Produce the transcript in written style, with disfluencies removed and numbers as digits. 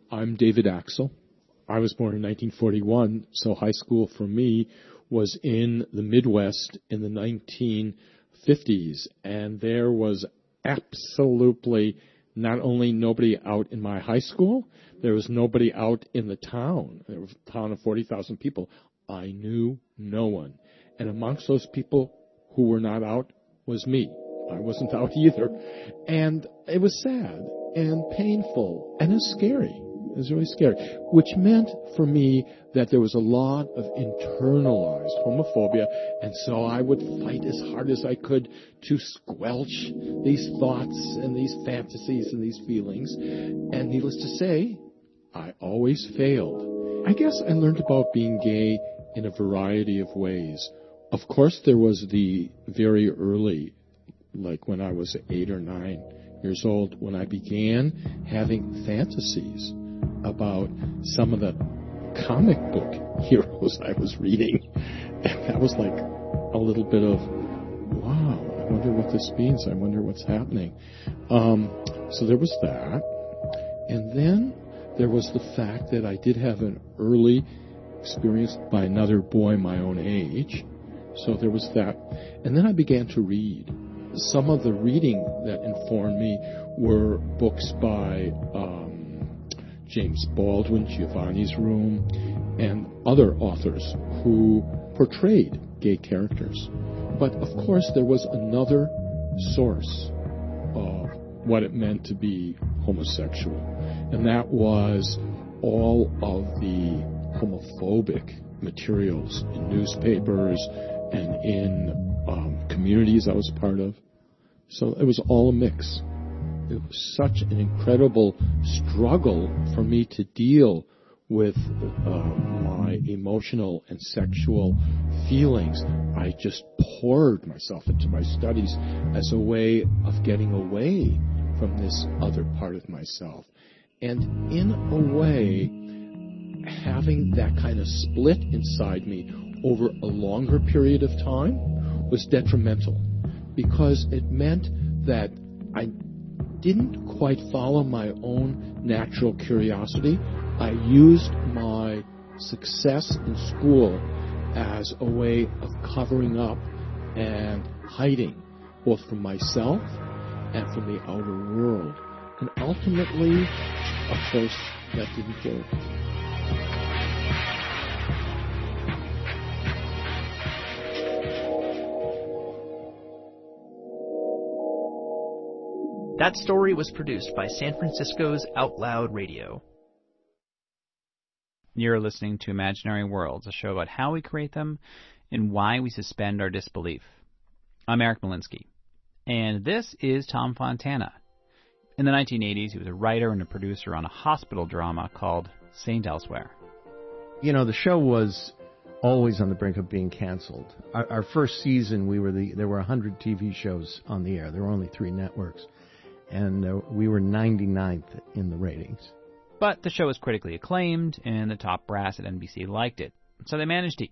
I'm David Axel. I was born in 1941, so high school for me was in the Midwest in the 1950s, and there was absolutely not only nobody out in my high school, there was nobody out in the town. There was a town of 40,000 people. I knew no one. And amongst those people who were not out was me. I wasn't out either. And it was sad and painful, and it was scary. It was really scary, which meant for me that there was a lot of internalized homophobia, and so I would fight as hard as I could to squelch these thoughts and these fantasies and these feelings. And needless to say, I always failed. I guess I learned about being gay in a variety of ways. Of course, there was the very early, like when I was 8 or 9 years old, when I began having fantasies about some of the comic book heroes I was reading. And that was like a little bit of, wow, I wonder what this means. I wonder what's happening. So there was that. And then there was the fact that I did have an early experience by another boy my own age. So there was that. And then I began to read. Some of the reading that informed me were books by James Baldwin, Giovanni's Room, and other authors who portrayed gay characters. But of course there was another source of what it meant to be homosexual, and that was all of the homophobic materials in newspapers and in communities I was part of. So it was all a mix. It was such an incredible struggle for me to deal with my emotional and sexual feelings. I just poured myself into my studies as a way of getting away from this other part of myself. And in a way, having that kind of split inside me over a longer period of time was detrimental, because it meant that I didn't quite follow my own natural curiosity. I used my success in school as a way of covering up and hiding, both from myself and from the outer world. And ultimately, of course, that didn't work. That story was produced by San Francisco's Out Loud Radio. You're listening to Imaginary Worlds, a show about how we create them and why we suspend our disbelief. I'm Eric Malinsky, and this is Tom Fontana. In the 1980s, he was a writer and a producer on a hospital drama called Saint Elsewhere. You know, the show was always on the brink of being canceled. Our first season, there were 100 TV shows on the air. There were only 3 networks. And we were 99th in the ratings. But the show was critically acclaimed, and the top brass at NBC liked it. So they managed to